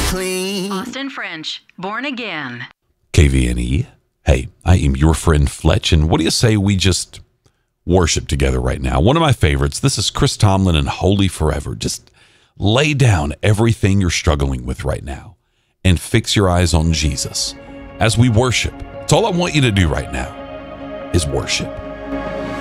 clean. Austin French, Born Again. KVNE. Hey, I am your friend Fletch, and what do you say we just worship together right now? One of my favorites. This is Chris Tomlin and Holy Forever. Just lay down everything you're struggling with right now and fix your eyes on Jesus as we worship. It's all I want you to do right now is worship.